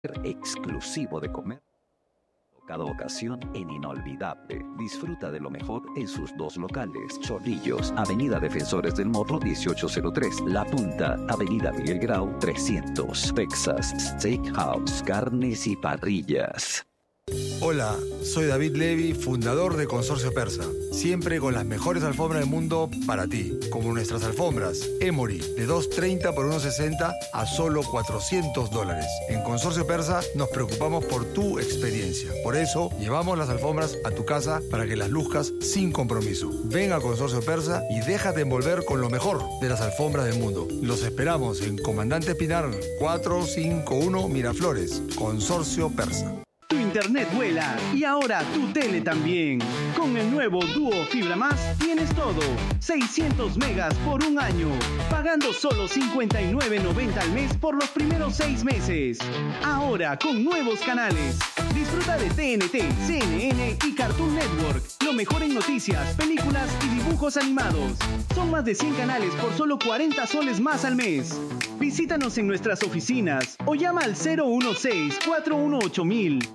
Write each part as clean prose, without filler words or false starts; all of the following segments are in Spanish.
exclusivo de comer. Cada ocasión en inolvidable. Disfruta de lo mejor en sus dos locales. Chorrillos, Avenida Defensores del Morro 1803. La Punta, Avenida Miguel Grau 300. Texas Steakhouse, carnes y parrillas. Hola, soy David Levy, fundador de Consorcio Persa. Siempre con las mejores alfombras del mundo para ti. Como nuestras alfombras Emory, de $230 por $160 a solo $400. En Consorcio Persa nos preocupamos por tu experiencia. Por eso, llevamos las alfombras a tu casa para que las luzcas sin compromiso. Ven a Consorcio Persa y déjate envolver con lo mejor de las alfombras del mundo. Los esperamos en Comandante Pinar 451 Miraflores. Consorcio Persa. Tu internet vuela y ahora tu tele también. Con el nuevo Duo Fibra Más tienes todo. 600 megas por un año, pagando solo $59.90 al mes por los primeros 6 meses. Ahora con nuevos canales. Disfruta de TNT, CNN y Cartoon Network. Lo mejor en noticias, películas y dibujos animados. Son más de 100 canales por solo 40 soles más al mes. Visítanos en nuestras oficinas o llama al 016-418-1000.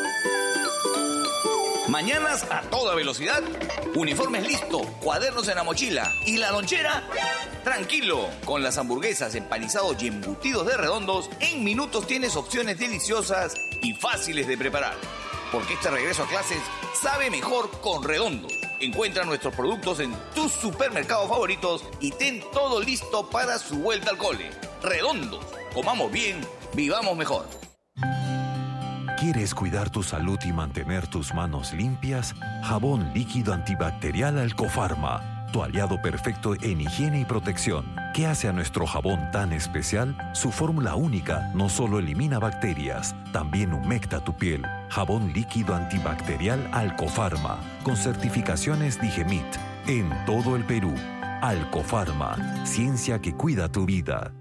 Mañanas a toda velocidad, uniformes listos, cuadernos en la mochila y la lonchera. Tranquilo, con las hamburguesas, empanizados y embutidos de Redondos, en minutos tienes opciones deliciosas y fáciles de preparar. Porque este regreso a clases sabe mejor con Redondos. Encuentra nuestros productos en tus supermercados favoritos y ten todo listo para su vuelta al cole. Redondos, comamos bien, vivamos mejor. ¿Quieres cuidar tu salud y mantener tus manos limpias? Jabón líquido antibacterial Alcofarma, tu aliado perfecto en higiene y protección. ¿Qué hace a nuestro jabón tan especial? Su fórmula única no solo elimina bacterias, también humecta tu piel. Jabón líquido antibacterial Alcofarma, con certificaciones Digemit, en todo el Perú. Alcofarma, ciencia que cuida tu vida.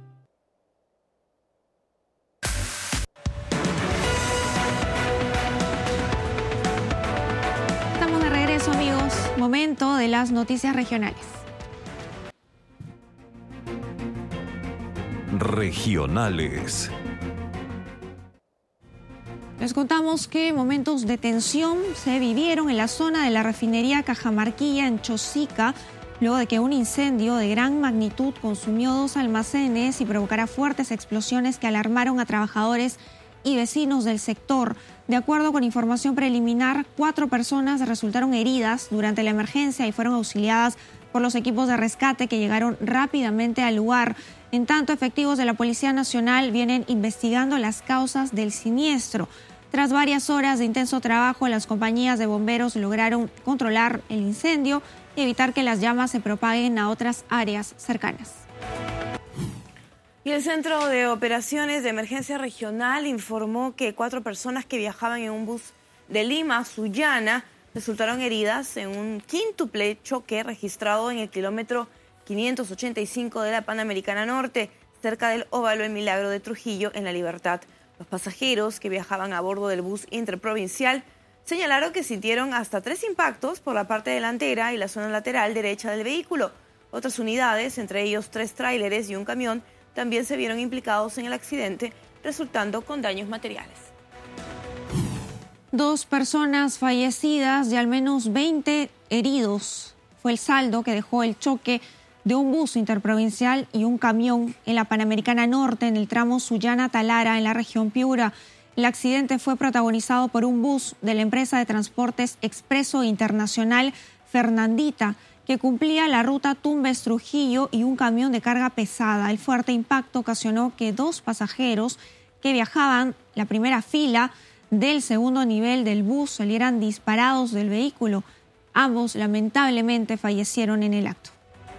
Amigos, momento de las noticias regionales. Regionales. Les contamos que momentos de tensión se vivieron en la zona de la refinería Cajamarquilla en Chosica, luego de que un incendio de gran magnitud consumió 2 almacenes y provocara fuertes explosiones que alarmaron a trabajadores y vecinos del sector. De acuerdo con información preliminar, 4 personas resultaron heridas durante la emergencia y fueron auxiliadas por los equipos de rescate que llegaron rápidamente al lugar. En tanto, efectivos de la Policía Nacional vienen investigando las causas del siniestro. Tras varias horas de intenso trabajo, las compañías de bomberos lograron controlar el incendio y evitar que las llamas se propaguen a otras áreas cercanas. Y el Centro de Operaciones de Emergencia Regional informó que 4 personas que viajaban en un bus de Lima a Sullana resultaron heridas en un quíntuple choque registrado en el kilómetro 585 de la Panamericana Norte, cerca del óvalo en Milagro de Trujillo, en La Libertad. Los pasajeros que viajaban a bordo del bus interprovincial señalaron que sintieron hasta 3 impactos por la parte delantera y la zona lateral derecha del vehículo. Otras unidades, entre ellos 3 tráileres y un camión, también se vieron implicados en el accidente, resultando con daños materiales. 2 personas fallecidas y al menos 20 heridos fue el saldo que dejó el choque de un bus interprovincial y un camión en la Panamericana Norte, en el tramo Sullana-Talara, en la región Piura. El accidente fue protagonizado por un bus de la empresa de transportes Expreso Internacional Fernandita, que cumplía la ruta Tumbes-Trujillo, y un camión de carga pesada. El fuerte impacto ocasionó que 2 pasajeros que viajaban la primera fila del segundo nivel del bus salieran disparados del vehículo. Ambos lamentablemente fallecieron en el acto.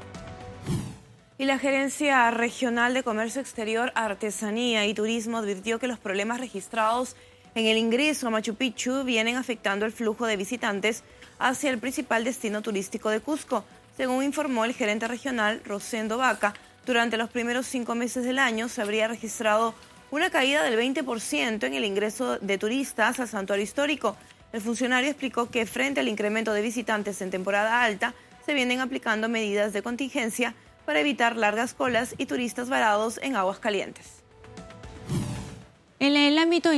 Y la Gerencia Regional de Comercio Exterior, Artesanía y Turismo advirtió que los problemas registrados en el ingreso a Machu Picchu vienen afectando el flujo de visitantes hacia el principal destino turístico de Cusco. Según informó el gerente regional, Rosendo Vaca, durante los primeros 5 meses del año se habría registrado una caída del 20% en el ingreso de turistas al santuario histórico. El funcionario explicó que frente al incremento de visitantes en temporada alta, se vienen aplicando medidas de contingencia para evitar largas colas y turistas varados en aguas calientes. En el ámbito